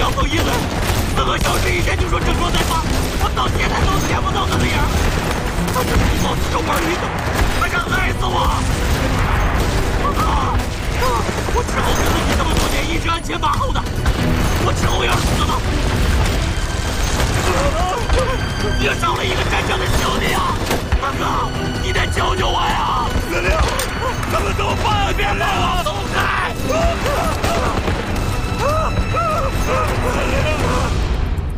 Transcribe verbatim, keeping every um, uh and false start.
阳奉议论，四个小时以前就说整装待发，我到现在都见不到他的影。他这皮包这玩意的，他想害死我！啊！我之后跟了你这么多年，一直鞍前马后的，我之后要是死了，也少了一个战场的兄弟啊！